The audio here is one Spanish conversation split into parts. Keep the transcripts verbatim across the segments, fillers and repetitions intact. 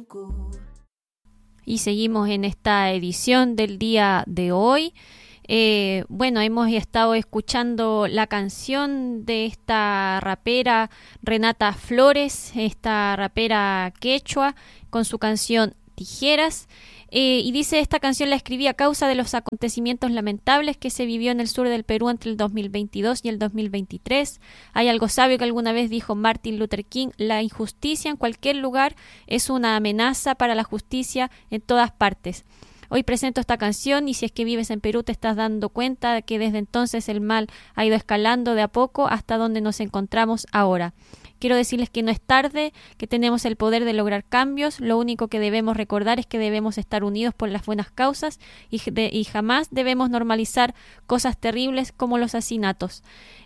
Y seguimos en esta edición del día de hoy. Eh, bueno, hemos estado escuchando la canción de esta rapera Renata Flores, esta rapera quechua, con su canción Tijeras. Eh, y dice, esta canción la escribí a causa de los acontecimientos lamentables que se vivió en el sur del Perú entre el dos mil veintidós y el dos mil veintitrés. Hay algo sabio que alguna vez dijo Martin Luther King: la injusticia en cualquier lugar es una amenaza para la justicia en todas partes. Hoy presento esta canción y si es que vives en Perú te estás dando cuenta de que desde entonces el mal ha ido escalando de a poco hasta donde nos encontramos ahora. Quiero decirles que no es tarde, que tenemos el poder de lograr cambios. Lo único que debemos recordar es que debemos estar unidos por las buenas causas y, de, y jamás debemos normalizar cosas terribles como los asesinatos.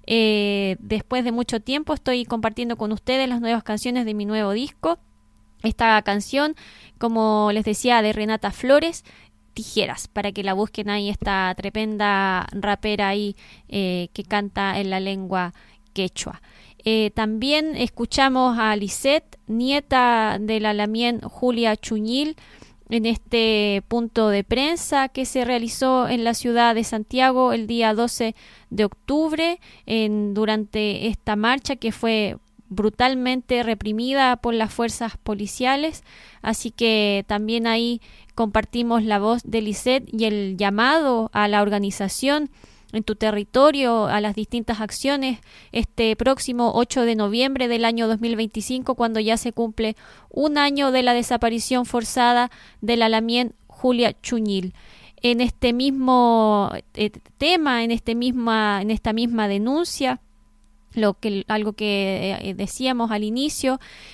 Eh, después de mucho tiempo estoy compartiendo con ustedes las nuevas canciones de mi nuevo disco. Esta canción, como les decía, de Renata Flores, Tijeras, para que la busquen ahí, esta tremenda rapera ahí eh, que canta en la lengua quechua. Eh, también escuchamos a Lisette, nieta de la lamien Julia Chuñil, en este punto de prensa que se realizó en la ciudad de Santiago el día doce de octubre, en, durante esta marcha que fue brutalmente reprimida por las fuerzas policiales. Así que también ahí compartimos la voz de Lisette y el llamado a la organización en tu territorio, a las distintas acciones este próximo ocho de noviembre del año dos mil veinticinco, cuando ya se cumple un año de la desaparición forzada de la lamien Julia Chuñil. En este mismo eh, tema, en este misma, en esta misma denuncia, Lo que, algo que eh, decíamos al inicio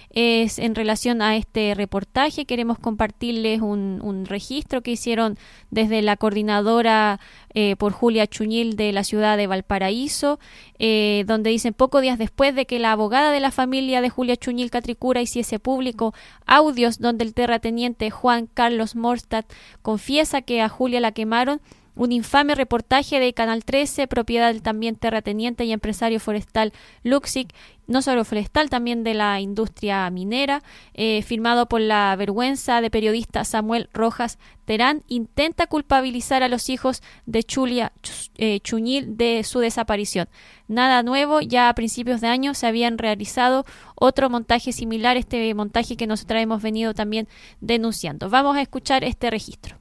es en relación a este reportaje. Queremos compartirles un, un registro que hicieron desde la coordinadora eh, por Julia Chuñil de la ciudad de Valparaíso, eh, donde dicen: pocos días después de que la abogada de la familia de Julia Chuñil Catricura hiciese público audios donde el terrateniente Juan Carlos Morstad confiesa que a Julia la quemaron, un infame reportaje de Canal trece, propiedad del también terrateniente y empresario forestal Luxic, no solo forestal, también de la industria minera, eh, firmado por la vergüenza de periodista Samuel Rojas Terán, intenta culpabilizar a los hijos de Julia eh, Chuñil de su desaparición. Nada nuevo, ya a principios de año se habían realizado otro montaje similar, este montaje que nosotros hemos venido también denunciando. Vamos a escuchar este registro.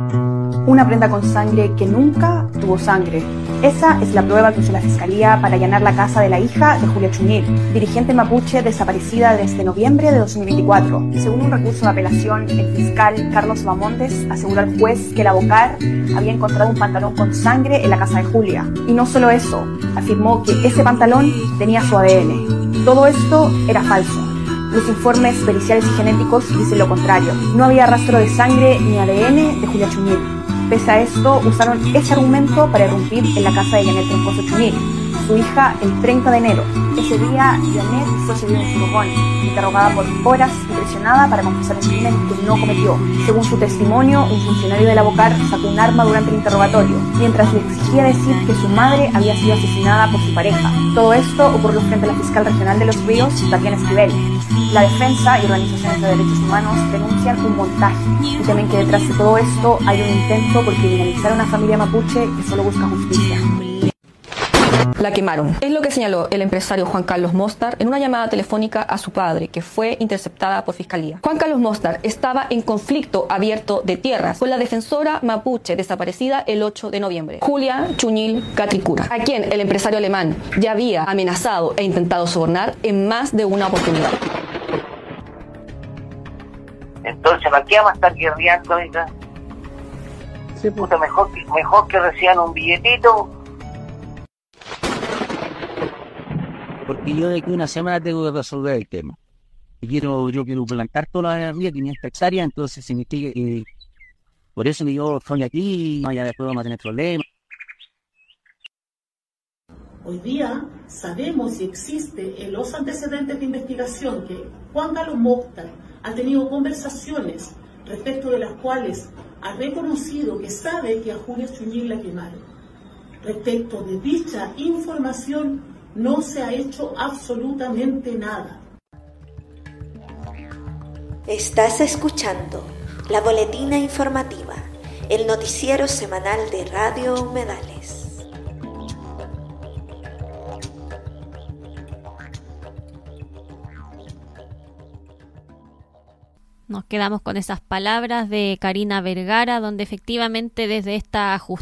Una prenda con sangre que nunca tuvo sangre. Esa es la prueba que usó la Fiscalía para allanar la casa de la hija de Julia Chuñil, dirigente mapuche desaparecida desde noviembre de dos mil veinticuatro. Según un recurso de apelación, el fiscal Carlos Bamontes aseguró al juez que la Bocar había encontrado un pantalón con sangre en la casa de Julia. Y no solo eso, afirmó que ese pantalón tenía su A D N. Todo esto era falso. Los informes periciales y genéticos dicen lo contrario. No había rastro de sangre ni A D N de Julia Chuñil. Pese a esto, usaron ese argumento para irrumpir en la casa de Janet Troncoso Chuñil, su hija, el treinta de enero. Ese día, Janet fue subida en su fogón, interrogada por horas y presionada para confesar un crimen que no cometió. Según su testimonio, un funcionario de la Bocar sacó un arma durante el interrogatorio, mientras le exigía decir que su madre había sido asesinada por su pareja. Todo esto ocurrió frente a la fiscal regional de Los Ríos, Tatiana Esquivel. La defensa y organizaciones de derechos humanos denuncian un montaje y temen que detrás de todo esto hay un intento por criminalizar a una familia mapuche que solo busca justicia. La quemaron. Es lo que señaló el empresario Juan Carlos Mostar en una llamada telefónica a su padre, que fue interceptada por Fiscalía. Juan Carlos Mostar estaba en conflicto abierto de tierras con la defensora mapuche desaparecida el ocho de noviembre, Julia Chuñil Catricura, a quien el empresario alemán ya había amenazado e intentado sobornar en más de una oportunidad. Entonces, ¿para qué vamos a estar guerreando, oiga? Sí, pues. Puta, mejor que, mejor que reciban un billetito. Porque yo de aquí una semana tengo que resolver el tema. Y quiero, yo quiero plantar toda la vida, quinientas hectáreas, entonces significa que por eso que yo estoy aquí, no, ya después vamos a tener problemas. Hoy día sabemos y existe en los antecedentes de investigación que Juan Carlos Mostar ha tenido conversaciones respecto de las cuales ha reconocido que sabe que a Julia Chuñil la quemaron. Respecto de dicha información no se ha hecho absolutamente nada. Estás escuchando la Boletina Informativa, el noticiero semanal de Radio Humedales. Nos quedamos con esas palabras de Karina Vergara, donde efectivamente desde esta justicia